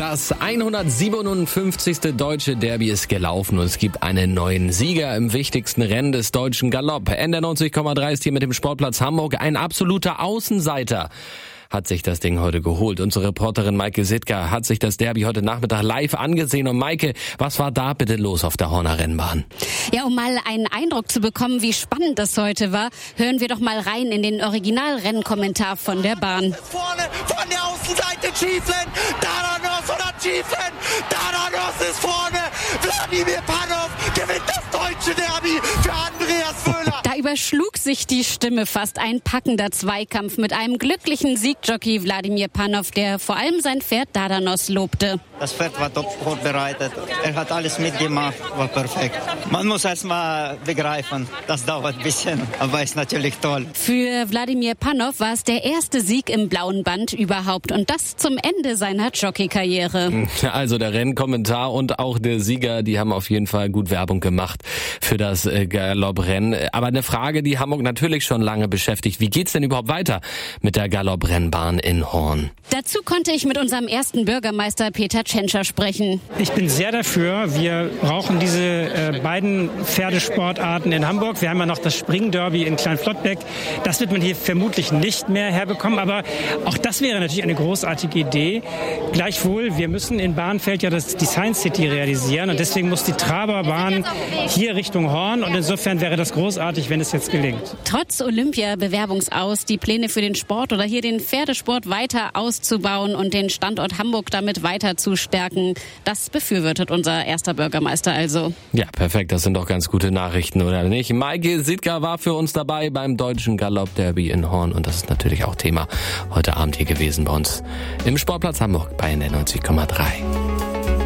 Das 157. Deutsche Derby ist gelaufen und es gibt einen neuen Sieger im wichtigsten Rennen des deutschen Galopp. NDR 90,3 ist hier mit dem Sportplatz Hamburg ein absoluter Außenseiter. Hat sich das Ding heute geholt. Unsere Reporterin Maike Sitka hat sich das Derby heute Nachmittag live angesehen. Und Maike, was war da bitte los auf der Horner Rennbahn? Ja, um mal einen Eindruck zu bekommen, wie spannend das heute war, hören wir doch mal rein in den Original-Rennkommentar von der Bahn. Vorne von der Außenseite Schieflen, Dadanos oder Schieflen, Dadanos ist vorne, Wladimir Panov gewinnt das deutsche Derby für Andreas Wöhler. Da überschlug sich die Stimme fast. Ein packender Zweikampf mit einem glücklichen Siegjockey Wladimir Panov, der vor allem sein Pferd Dadanos lobte. Das Pferd war top vorbereitet. Er hat alles mitgemacht, war perfekt. Man muss erst mal begreifen, das dauert ein bisschen, aber ist natürlich toll. Für Wladimir Panov war es der erste Sieg im blauen Band überhaupt und das zum Ende seiner Jockeykarriere. Also der Rennkommentar und auch der Sieger, die haben auf jeden Fall gut Werbung gemacht für das Galopprennen. Aber eine Frage, die Hamburg natürlich schon lange beschäftigt. Wie geht's denn überhaupt weiter mit der Galopprennbahn in Horn? Dazu konnte ich mit unserem ersten Bürgermeister Peter Tschentscher sprechen. Ich bin sehr dafür. Wir brauchen diese beiden Pferdesportarten in Hamburg. Wir haben ja noch das Springderby in Kleinflottbeck. Das wird man hier vermutlich nicht mehr herbekommen. Aber auch das wäre natürlich eine großartige Idee. Gleichwohl, wir müssen in Bahnfeld ja die Science City realisieren. Und deswegen muss die Traberbahn hier Richtung Horn. Und insofern wäre das großartig, wenn es jetzt gelingt. Trotz Olympia-Bewerbungsaus, die Pläne für den Sport oder hier den Pferdesport weiter auszubauen und den Standort Hamburg damit weiter zu stärken, das befürwortet unser erster Bürgermeister also. Ja, perfekt. Das sind doch ganz gute Nachrichten, oder nicht? Maike Sitka war für uns dabei beim deutschen Galopp-Derby in Horn und das ist natürlich auch Thema heute Abend hier gewesen bei uns im Sportplatz Hamburg bei NDR 90,3.